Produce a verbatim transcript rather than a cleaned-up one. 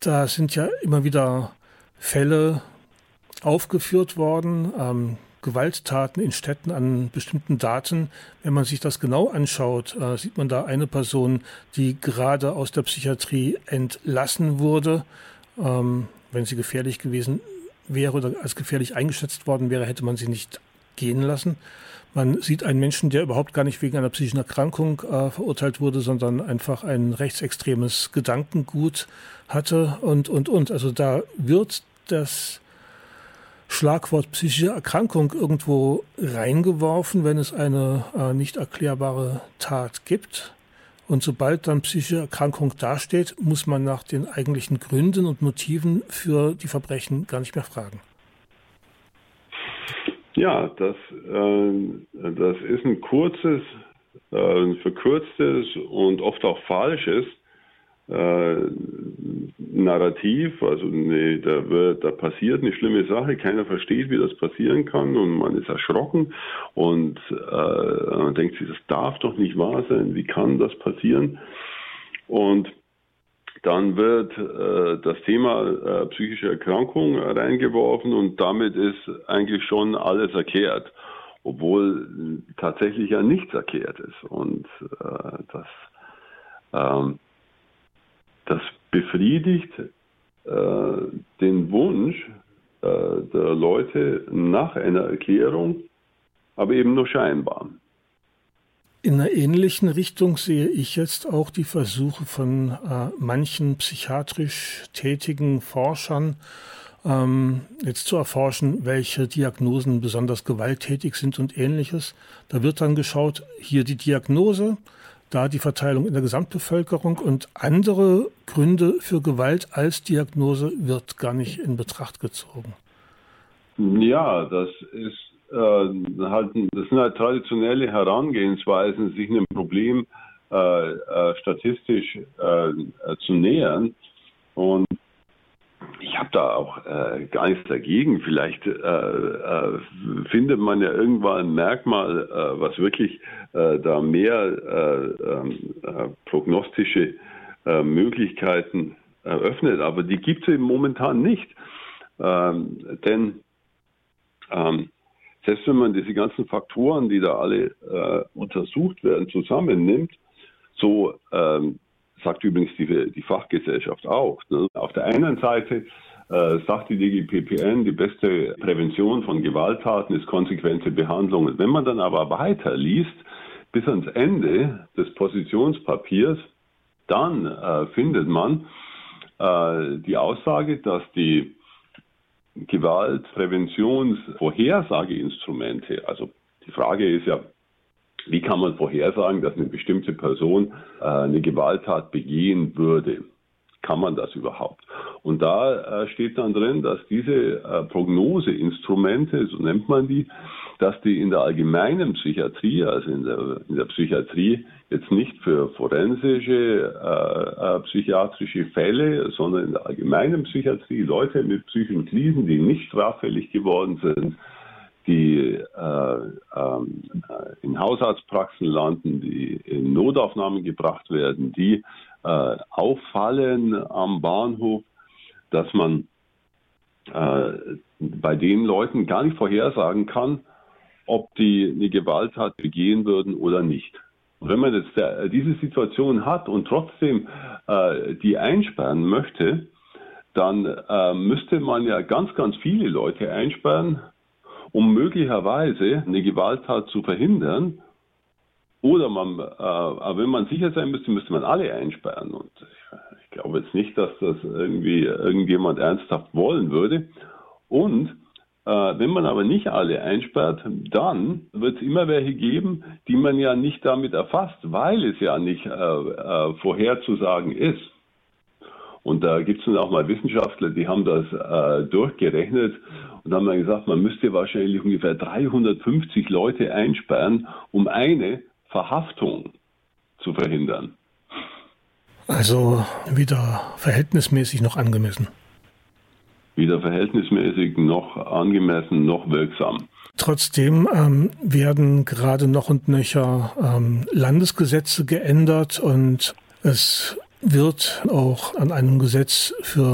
Da sind ja immer wieder Fälle aufgeführt worden, ähm, Gewalttaten in Städten an bestimmten Daten. Wenn man sich das genau anschaut, äh, sieht man da eine Person, die gerade aus der Psychiatrie entlassen wurde. Ähm, wenn sie gefährlich gewesen wäre oder als gefährlich eingeschätzt worden wäre, hätte man sie nicht gehen lassen. Man sieht einen Menschen, der überhaupt gar nicht wegen einer psychischen Erkrankung äh, verurteilt wurde, sondern einfach ein rechtsextremes Gedankengut hatte und, und, und. Also da wird das Schlagwort psychische Erkrankung irgendwo reingeworfen, wenn es eine äh, nicht erklärbare Tat gibt. Und sobald dann psychische Erkrankung dasteht, muss man nach den eigentlichen Gründen und Motiven für die Verbrechen gar nicht mehr fragen. Ja, das, äh, das ist ein kurzes, äh, ein verkürztes und oft auch falsches äh, Narrativ. Also nee, da, wird, da passiert eine schlimme Sache, keiner versteht, wie das passieren kann und man ist erschrocken und äh, man denkt sich, das darf doch nicht wahr sein, wie kann das passieren? Und dann wird äh, das Thema äh, psychische Erkrankung reingeworfen und damit ist eigentlich schon alles erklärt, obwohl tatsächlich ja nichts erklärt ist. Und äh, das, ähm, das befriedigt äh, den Wunsch äh, der Leute nach einer Erklärung, aber eben nur scheinbar. In einer ähnlichen Richtung sehe ich jetzt auch die Versuche von äh, manchen psychiatrisch tätigen Forschern, ähm, jetzt zu erforschen, welche Diagnosen besonders gewalttätig sind und Ähnliches. Da wird dann geschaut, hier die Diagnose, da die Verteilung in der Gesamtbevölkerung und andere Gründe für Gewalt als Diagnose wird gar nicht in Betracht gezogen. Ja, das ist Halt, das sind halt traditionelle Herangehensweisen, sich einem Problem äh, äh, statistisch äh, zu nähern. Und ich habe da auch äh, gar nichts dagegen. Vielleicht äh, äh, findet man ja irgendwann ein Merkmal, äh, was wirklich äh, da mehr äh, äh, prognostische äh, Möglichkeiten eröffnet. Aber die gibt es eben momentan nicht. Ähm, denn ähm, Selbst wenn man diese ganzen Faktoren, die da alle äh, untersucht werden, zusammennimmt, so ähm, sagt übrigens die, die Fachgesellschaft auch. Ne? Auf der einen Seite äh, sagt die D G P P N, die beste Prävention von Gewalttaten ist konsequente Behandlung. Und wenn man dann aber weiterliest, bis ans Ende des Positionspapiers, dann äh, findet man äh, die Aussage, dass die Gewaltpräventionsvorhersageinstrumente. Also die Frage ist ja, wie kann man vorhersagen, dass eine bestimmte Person äh, eine Gewalttat begehen würde? Kann man das überhaupt? Und da äh, steht dann drin, dass diese äh, Prognoseinstrumente, so nennt man die, dass die in der allgemeinen Psychiatrie, also in der, in der Psychiatrie, jetzt nicht für forensische, äh, äh, psychiatrische Fälle, sondern in der allgemeinen Psychiatrie, Leute mit psychischen Krisen, die nicht straffällig geworden sind, die äh, äh, in Hausarztpraxen landen, die in Notaufnahmen gebracht werden, die äh, auffallen am Bahnhof, dass man äh, bei den Leuten gar nicht vorhersagen kann, ob die eine Gewalttat begehen würden oder nicht. Und wenn man jetzt der, diese Situation hat und trotzdem äh, die einsperren möchte, dann äh, müsste man ja ganz, ganz viele Leute einsperren, um möglicherweise eine Gewalttat zu verhindern. Oder man, äh, wenn man sicher sein müsste, müsste man alle einsperren. Und ich, ich glaube jetzt nicht, dass das irgendwie irgendjemand ernsthaft wollen würde. Und äh, wenn man aber nicht alle einsperrt, dann wird es immer welche geben, die man ja nicht damit erfasst, weil es ja nicht äh, äh, vorherzusagen ist. Und da gibt es dann auch mal Wissenschaftler, die haben das äh, durchgerechnet und haben dann gesagt, man müsste wahrscheinlich ungefähr dreihundertfünfzig Leute einsperren, um eine Verhaftung zu verhindern. Also wieder verhältnismäßig noch angemessen. Weder verhältnismäßig noch angemessen noch wirksam. Trotzdem ähm, werden gerade noch und nöcher ähm, Landesgesetze geändert und es wird auch an einem Gesetz für